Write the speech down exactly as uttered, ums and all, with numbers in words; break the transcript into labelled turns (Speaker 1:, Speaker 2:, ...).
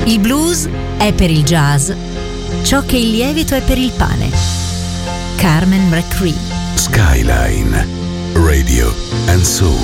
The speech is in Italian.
Speaker 1: Il blues è per il jazz ciò che il lievito è per il pane. Carmen McRae.
Speaker 2: Skyline Radio and Soul.